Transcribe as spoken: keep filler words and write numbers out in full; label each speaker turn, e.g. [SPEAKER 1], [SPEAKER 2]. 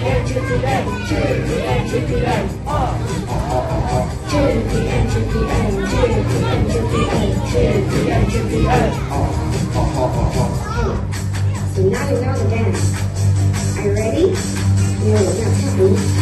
[SPEAKER 1] N G P A, G P N G P A, uh, G P N G P A, G P N G P A, G P N G P A.
[SPEAKER 2] So now you know the dance. Are you ready? 因为我们要跳舞。